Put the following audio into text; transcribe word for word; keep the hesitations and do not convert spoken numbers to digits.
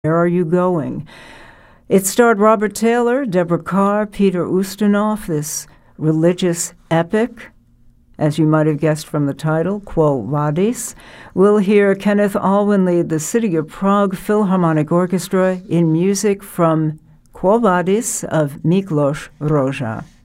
Where Are You Going? It starred Robert Taylor, Deborah Kerr, Peter Ustinov, this religious epic, as you might have guessed from the title, Quo Vadis. We'll hear Kenneth Alwyn lead the City of Prague Philharmonic Orchestra in music from Quo Vadis of Miklos Rozsa.